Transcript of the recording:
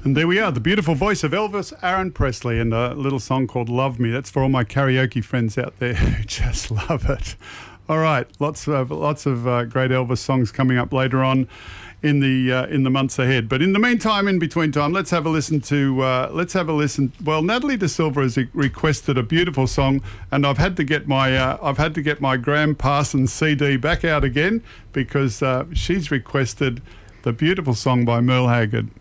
And there we are, the beautiful voice of Elvis Aaron Presley and a little song called Love Me. That's for all my karaoke friends out there who just love it. All right, lots of great Elvis songs coming up later on in the months ahead. But in the meantime, in between time, let's have a listen. Well, Natalie De Silva has requested a beautiful song, and I've had to get my Graham Parsons CD back out again because she's requested the beautiful song by Merle Haggard.